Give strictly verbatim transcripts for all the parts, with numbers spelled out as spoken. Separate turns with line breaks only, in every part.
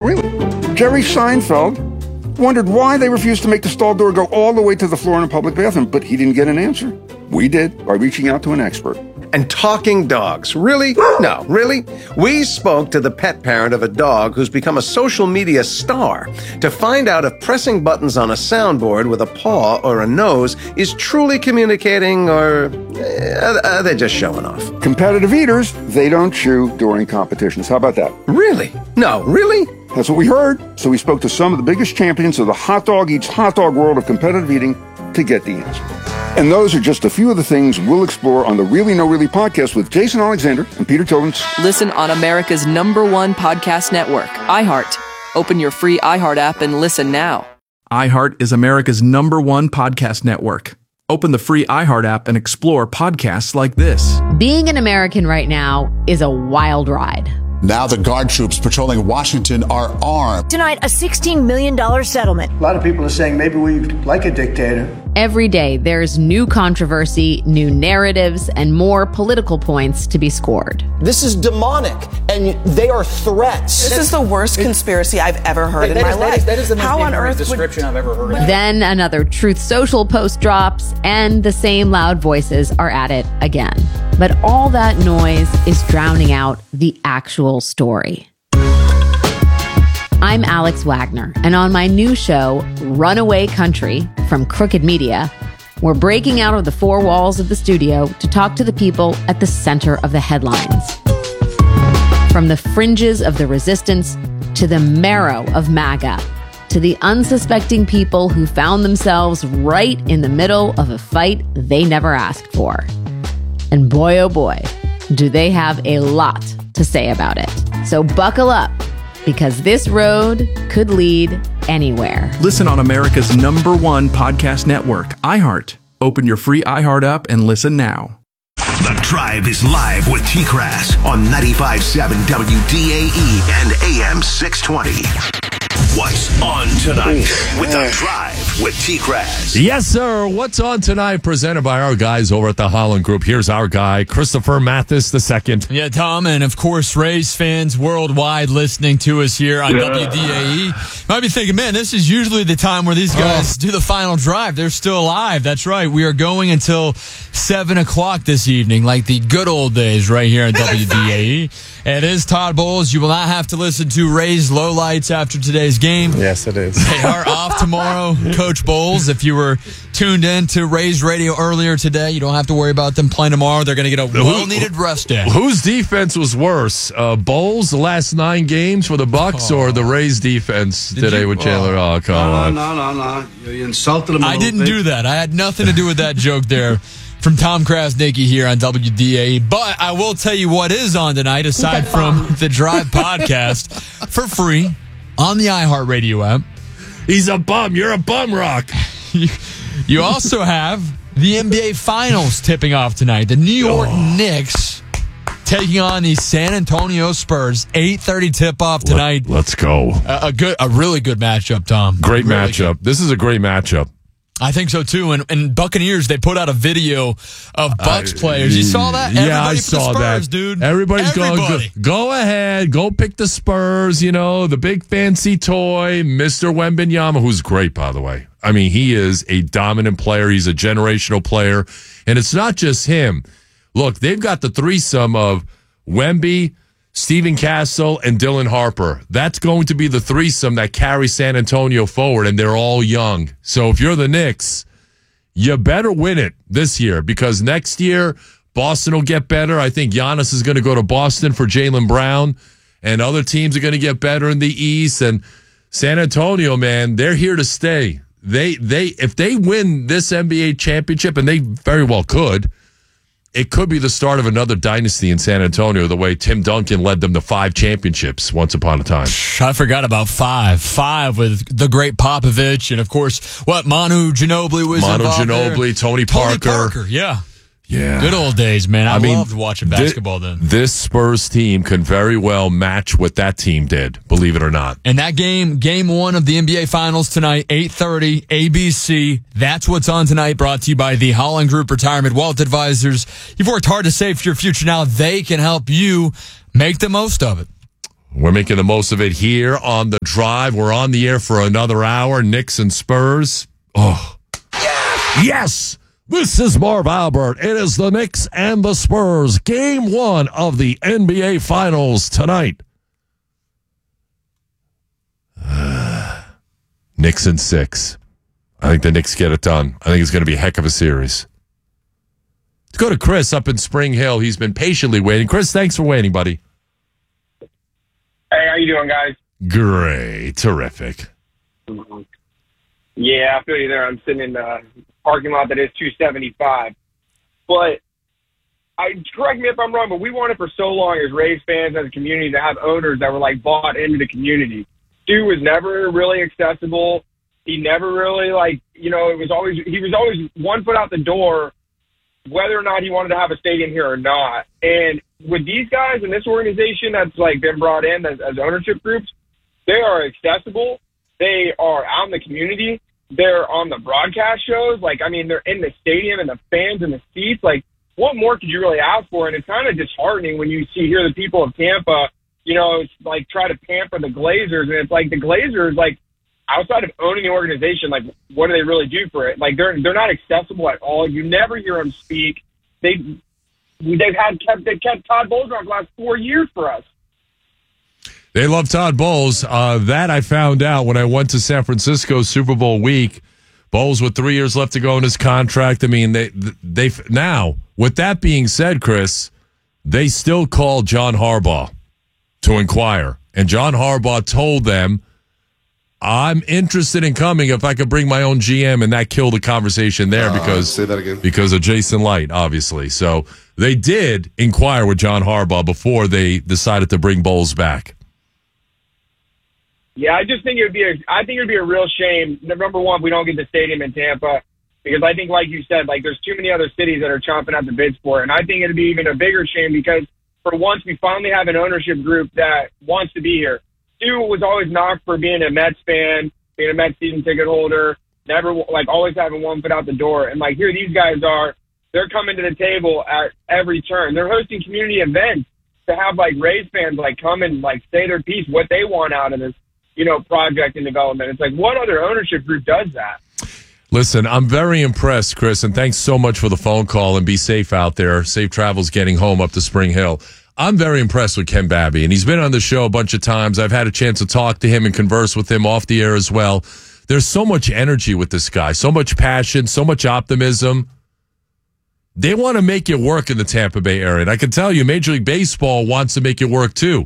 Really? Jerry Seinfeld wondered why they refused to make the stall door go all the way to the floor in a public bathroom, but he didn't get an answer. We did, by reaching out to an expert.
And talking dogs. Really? No, really? We spoke to the pet parent of a dog who's become a social media star to find out if pressing buttons on a soundboard with a paw or a nose is truly communicating, or uh, are they just showing off?
Competitive eaters, they don't chew during competitions. How about that?
Really? No, really?
That's what we heard. So we spoke to some of the biggest champions of the hot dog eats hot dog world of competitive eating to get the answer. And those are just a few of the things we'll explore on the Really No Really podcast with Jason Alexander and Peter Tillins.
Listen on America's number one podcast network, iHeart. Open your free iHeart app and listen now.
iHeart is America's number one podcast network. Open the free iHeart app and explore podcasts like this.
Being an American right now is a wild ride.
Now the guard troops patrolling Washington are armed.
Denied a sixteen million dollars settlement.
A lot of people are saying maybe we like a dictator.
Every day, there's new controversy, new narratives, and more political points to be scored.
This is demonic, and they are threats.
This is the worst conspiracy I've ever heard in my life.
That is the most
How on earth
description I've ever heard.
Then another Truth Social post drops, and the same loud voices are at it again. But all that noise is drowning out the actual story. I'm Alex Wagner, and on my new show, Runaway Country, from Crooked Media, we're breaking out of the four walls of the studio to talk to the people at the center of the headlines. From the fringes of the resistance to the marrow of MAGA, to the unsuspecting people who found themselves right in the middle of a fight they never asked for. And boy, oh boy, do they have a lot to say about it. So buckle up, because this road could lead anywhere.
Listen on America's number one podcast network, iHeart. Open your free iHeart app and listen now.
The Drive is live with T-Crass on ninety-five point seven W D A E and A M six twenty. What's on tonight with The Drive with T-Crass?
Yes, sir. What's on tonight? Presented by our guys over at the Holland Group. Here's our guy, Christopher Mathis the second.
Yeah, Tom, and of course, Rays fans worldwide listening to us here on yeah. W D A E. Might be thinking, man, this is usually the time where these guys oh. do the final drive. They're still alive. That's right. We are going until seven o'clock this evening, like the good old days right here on W D A E. It is Todd Bowles. You will not have to listen to Rays lowlights after today's game.
Yes, it is.
They are off tomorrow, Coach Bowles. If you were tuned in to Rays radio earlier today, you don't have to worry about them playing tomorrow. They're going to get a well-needed rest day.
Whose defense was worse? Uh, Bowles, the last nine games for the Bucks, oh. or the Rays defense Did today you? with Chandler? Oh, oh come
no,
on.
No, no, no, no. You insulted him a
I didn't
bit.
do that. I had nothing to do with that joke there. From Tom Krasnicki here on W D A E. But I will tell you what is on tonight, aside from the Drive podcast, for free on the iHeartRadio app.
He's a bum. You're a bum rock.
you, you also have the N B A Finals tipping off tonight. The New York oh. Knicks taking on the San Antonio Spurs. eight thirty tip-off tonight.
Let, let's go.
A, a good, a really good matchup, Tom.
Great
really
matchup.
Good.
This is a great matchup.
I think so, too. And, and Buccaneers, they put out a video of Bucks uh, players. You saw that?
Yeah,
Everybody
I
for
saw
the Spurs,
that.
dude.
Everybody's
Everybody.
going, go, go ahead. Go pick the Spurs, you know, the big fancy toy, Mister Wembanyama, who's great, by the way. I mean, he is a dominant player. He's a generational player. And it's not just him. Look, they've got the threesome of Wemby, Stephen Castle, and Dylan Harper. That's going to be the threesome that carries San Antonio forward, and they're all young. So if you're the Knicks, you better win it this year, because next year, Boston will get better. I think Giannis is going to go to Boston for Jaylen Brown, and other teams are going to get better in the East. And San Antonio, man, they're here to stay. They, they, if they win this N B A championship, and they very well could, it could be the start of another dynasty in San Antonio, the way Tim Duncan led them to five championships once upon a time.
I forgot about five. Five with the great Popovich, and, of course, what, Manu Ginobili was
Manu
involved
Ginobili,
there.
Tony Parker.
Tony Parker, yeah.
Yeah.
Good old days, man. I,
I mean,
loved watching basketball
th-
then.
This Spurs team can very well match what that team did, believe it or not.
And that game, game one of the N B A Finals tonight, eight thirty, A B C. That's what's on tonight, brought to you by the Holland Group Retirement Wealth Advisors. You've worked hard to save for your future. Now they can help you make the most of it.
We're making the most of it here on the drive. We're on the air for another hour. Knicks and Spurs. Oh, yes! Yes! This is Marv Albert. It is the Knicks and the Spurs. Game one of the N B A Finals tonight. Uh, Knicks in six. I think the Knicks get it done. I think it's going to be a heck of a series. Let's go to Chris up in Spring Hill. He's been patiently waiting. Chris, thanks for waiting, buddy.
Hey, how you doing, guys?
Great. Terrific.
Mm-hmm. Yeah, I feel you there. I'm sitting in the parking lot that is two seventy-five. But, I correct me if I'm wrong, but we wanted for so long as Rays fans, as a community, to have owners that were, like, bought into the community. Stu was never really accessible. He never really, like, you know, it was always, he was always one foot out the door, whether or not he wanted to have a stadium here or not. And with these guys in this organization that's, like, been brought in as, as ownership groups, they are accessible. They are out in the community. They're on the broadcast shows. Like, I mean, they're in the stadium and the fans in the seats. Like, what more could you really ask for? And it's kind of disheartening when you see here the people of Tampa, you know, it's like try to pamper the Glazers. And it's like the Glazers, like, outside of owning the organization, like, what do they really do for it? Like, they're they're not accessible at all. You never hear them speak. They they've had kept they kept Todd Bowles around the last four years for us.
They love Todd Bowles. Uh, that I found out when I went to San Francisco Super Bowl week. Bowles with three years left to go in his contract. I mean, they they now. With that being said, Chris, they still called John Harbaugh to inquire, and John Harbaugh told them, I'm interested in coming if I could bring my own G M, and that killed the conversation there uh, because
say that again.
because of Jason Light, obviously. So they did inquire with John Harbaugh before they decided to bring Bowles back.
Yeah, I just think it would be a, I think it would be a real shame. Number one, we don't get the stadium in Tampa because I think, like you said, like there's too many other cities that are chomping at the bits for it, and I think it'd be even a bigger shame because for once we finally have an ownership group that wants to be here. Stu was always knocked for being a Mets fan, being a Mets season ticket holder, never, like, always having one foot out the door. And, like, here these guys are, they're coming to the table at every turn. They're hosting community events to have, like, Rays fans, like, come and, like, say their piece, what they want out of this, you know, project and development. It's like, what other ownership group does that?
Listen, I'm very impressed, Chris, and thanks so much for the phone call, and be safe out there. Safe travels getting home up to Spring Hill. I'm very impressed with Ken Babby, and he's been on the show a bunch of times. I've had a chance to talk to him and converse with him off the air as well. There's so much energy with this guy, so much passion, so much optimism. They want to make it work in the Tampa Bay area, and I can tell you Major League Baseball wants to make it work too.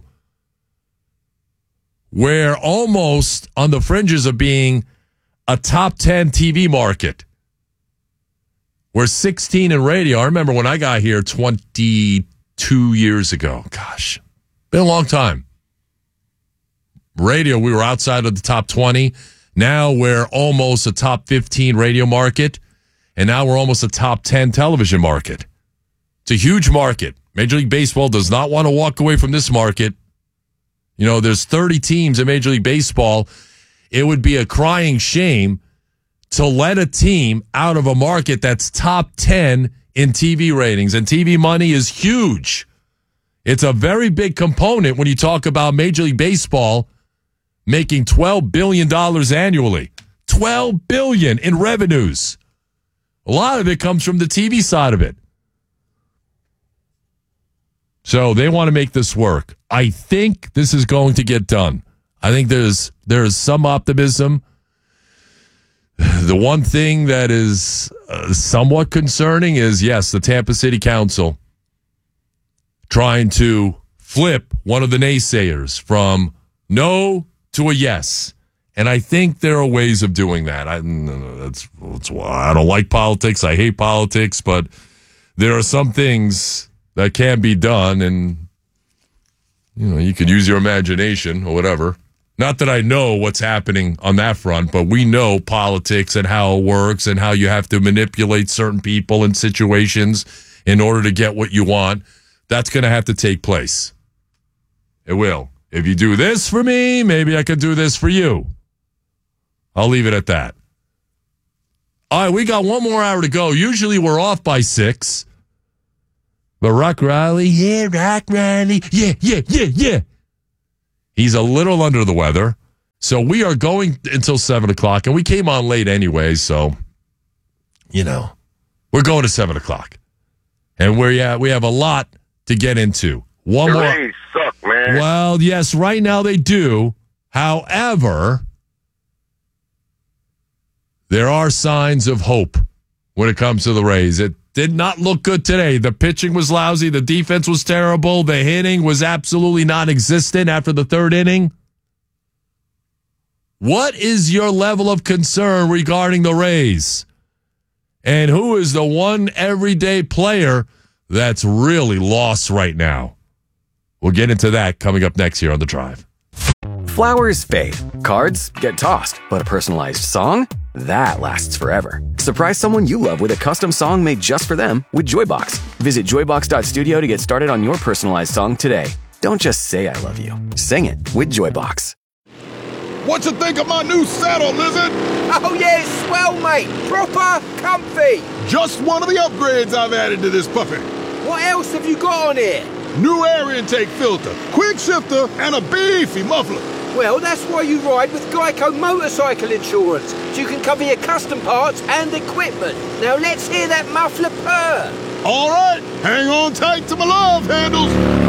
We're almost on the fringes of being a top ten T V market. We're sixteen in radio. I remember when I got here twenty Two years ago. Gosh, been a long time. Radio, we were outside of the top twenty. Now we're almost a top fifteen radio market. And now we're almost a top ten television market. It's a huge market. Major League Baseball does not want to walk away from this market. You know, there's thirty teams in Major League Baseball. It would be a crying shame to let a team out of a market that's top ten in T V ratings, and T V money is huge. It's a very big component when you talk about Major League Baseball making twelve billion dollars annually. twelve billion dollars in revenues. A lot of it comes from the T V side of it. So they want to make this work. I think this is going to get done. I think there's there's some optimism. The one thing that is uh, somewhat concerning is, yes, the Tampa City Council trying to flip one of the naysayers from no to a yes. And I think there are ways of doing that. I, that's, that's why I don't like politics. I hate politics, but there are some things that can be done, and you know, you could use your imagination or whatever. Not that I know what's happening on that front, but we know politics and how it works and how you have to manipulate certain people and situations in order to get what you want. That's going to have to take place. It will. If you do this for me, maybe I could do this for you. I'll leave it at that. All right, we got one more hour to go. Usually we're off by six. But Rock Riley, yeah, Rock Riley, yeah, yeah, yeah, yeah. He's a little under the weather. So we are going until seven o'clock, and we came on late anyway, so, you know, we're going to seven o'clock. And we're, yeah, we have a lot to get into. One
the
more.
Rays suck, man.
Well, yes, right now they do. However, there are signs of hope when it comes to the Rays. It did not look good today. The pitching was lousy. The defense was terrible. The hitting was absolutely non-existent after the third inning. What is your level of concern regarding the Rays? And who is the one everyday player that's really lost right now? We'll get into that coming up next here on The Drive.
Flowers fade. Cards get tossed. But a personalized song? That lasts forever. Surprise someone you love with a custom song made just for them with Joybox. Visit joybox dot studio to get started on your personalized song today. Don't just say I love you. Sing it with Joybox.
What you think of my new saddle, Lizard?
Oh yeah, it's swell, mate. Proper comfy.
Just one of the upgrades I've added to this puppy.
What else have you got on here?
New air intake filter, quick shifter, and a beefy muffler.
Well, that's why you ride with Geico Motorcycle Insurance, so you can cover your custom parts and equipment. Now let's hear that muffler purr.
All right, hang on tight to my love handles.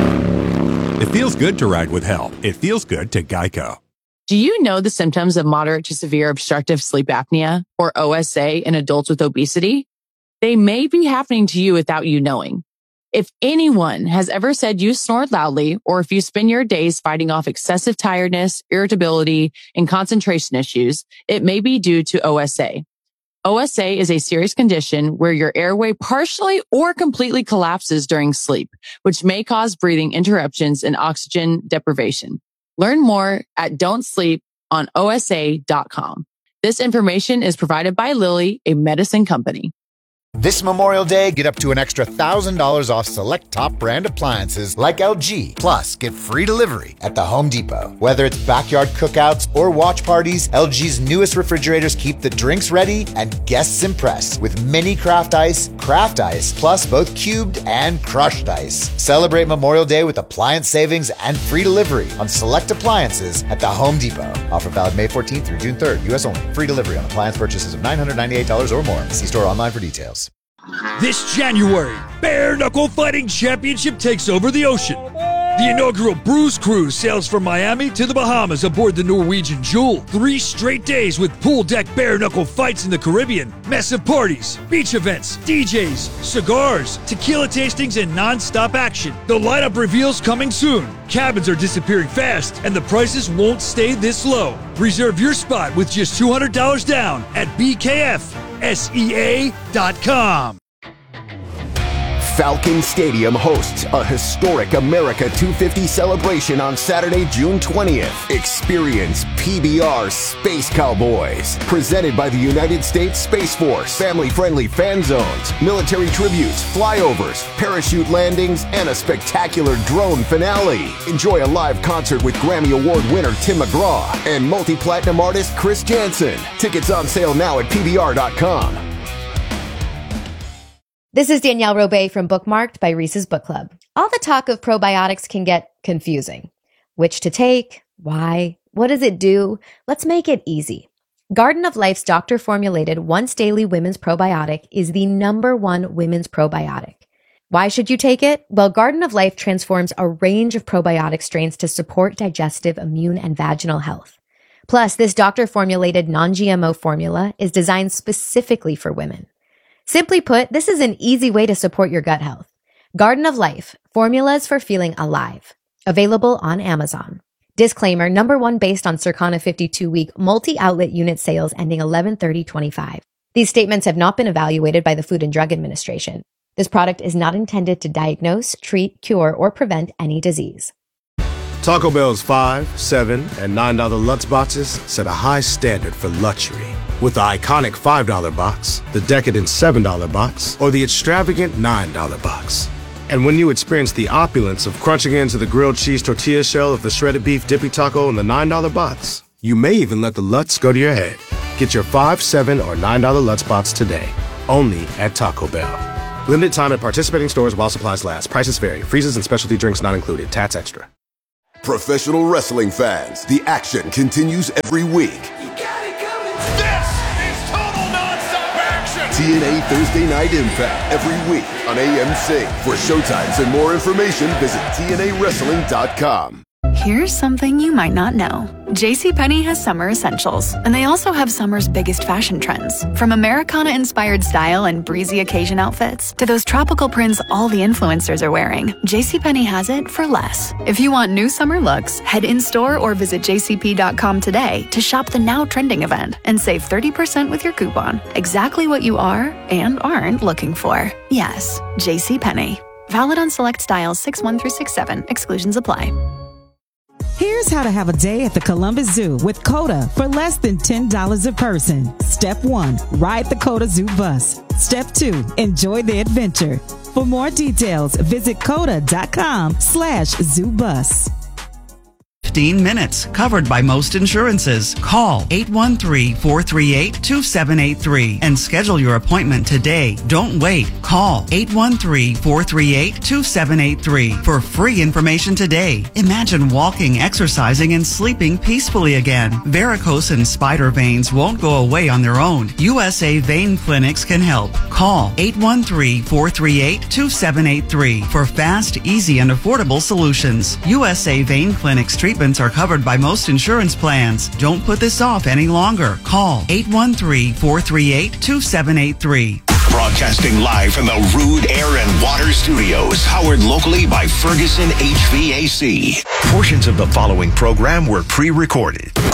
It feels good to ride with help. It feels good to Geico.
Do you know the symptoms of moderate to severe obstructive sleep apnea, or O S A, in adults with obesity? They may be happening to you without you knowing. If anyone has ever said you snored loudly, or if you spend your days fighting off excessive tiredness, irritability, and concentration issues, it may be due to O S A. O S A is a serious condition where your airway partially or completely collapses during sleep, which may cause breathing interruptions and oxygen deprivation. Learn more at don't sleep on O S A dot com. This information is provided by Lilly, a medicine company.
This Memorial Day, get up to an extra one thousand dollars off select top brand appliances like L G. Plus, get free delivery at the Home Depot. Whether it's backyard cookouts or watch parties, L G's newest refrigerators keep the drinks ready and guests impressed with mini craft ice, craft ice, plus both cubed and crushed ice. Celebrate Memorial Day with appliance savings and free delivery on select appliances at the Home Depot. Offer valid May fourteenth through June third, U S only. Free delivery on appliance purchases of nine hundred ninety-eight dollars or more. See store online for details.
This January, Bare Knuckle Fighting Championship takes over the ocean. The inaugural Bruise Cruise sails from Miami to the Bahamas aboard the Norwegian Jewel. Three straight days with pool deck bare knuckle fights in the Caribbean, massive parties, beach events, D Js, cigars, tequila tastings, and non-stop action. The lineup reveals coming soon. Cabins are disappearing fast, and the prices won't stay this low. Reserve your spot with just two hundred dollars down at B K F S E A dot com.
Falcon Stadium hosts a historic America two fifty celebration on Saturday, June twentieth. Experience P B R Space Cowboys, presented by the United States Space Force. Family-friendly fan zones, military tributes, flyovers, parachute landings, and a spectacular drone finale. Enjoy a live concert with Grammy Award winner Tim McGraw and multi-platinum artist Chris Jansen. Tickets on sale now at P B R dot com.
This is Danielle Robay from Bookmarked by Reese's Book Club. All the talk of probiotics can get confusing. Which to take? Why? What does it do? Let's make it easy. Garden of Life's doctor-formulated once-daily women's probiotic is the number one women's probiotic. Why should you take it? Well, Garden of Life transforms a range of probiotic strains to support digestive, immune, and vaginal health. Plus, this doctor-formulated non-G M O formula is designed specifically for women. Simply put, this is an easy way to support your gut health. Garden of Life, formulas for feeling alive. Available on Amazon. Disclaimer, number one based on Circana fifty-two week multi-outlet unit sales ending eleven thirty twenty-five. These statements have not been evaluated by the Food and Drug Administration. This product is not intended to diagnose, treat, cure, or prevent any disease.
Taco Bell's five, seven, and nine dollar Lutz boxes set a high standard for luxury. With the iconic five dollar box, the decadent seven dollar box, or the extravagant nine dollar box. And when you experience the opulence of crunching into the grilled cheese tortilla shell of the shredded beef dippy taco in the nine dollar box, you may even let the Lutz go to your head. Get your five, seven, or nine dollar Lutz box today, only at Taco Bell. Limited time at participating stores while supplies last. Prices vary. Freezes and specialty drinks not included. Tats extra.
Professional wrestling fans, the action continues every week.
This is total nonstop action.
T N A Thursday Night Impact every week on A M Sync. For showtimes and more information, visit T N A wrestling dot com.
Here's something you might not know. JCPenney has summer essentials, and they also have summer's biggest fashion trends. From Americana-inspired style and breezy occasion outfits to those tropical prints all the influencers are wearing, JCPenney has it for less. If you want new summer looks, head in-store or visit J C P dot com today to shop the now trending event and save thirty percent with your coupon. Exactly what you are and aren't looking for. Yes, JCPenney. Valid on select styles six one through six seven. Exclusions apply.
Here's how to have a day at the Columbus Zoo with COTA for less than ten dollars a person. Step one, ride the COTA Zoo bus. Step two, enjoy the adventure. For more details, visit COTA.com slash zoo bus.
fifteen minutes, covered by most insurances. Call eight one three, four three eight, two seven eight three and schedule your appointment today. Don't wait. Call eight one three, four three eight, two seven eight three for free information today. Imagine walking, exercising, and sleeping peacefully again. Varicose and spider veins won't go away on their own. U S A Vein Clinics can help. Call eight one three, four three eight, two seven eight three for fast, easy, and affordable solutions. U S A Vein Clinics treatment are covered by most insurance plans. Don't put this off any longer. Call eight one three, four three eight, two seven eight three.
Broadcasting live from the Rude Air and Water Studios, powered locally by Ferguson H V A C. Portions of the following program were pre-recorded.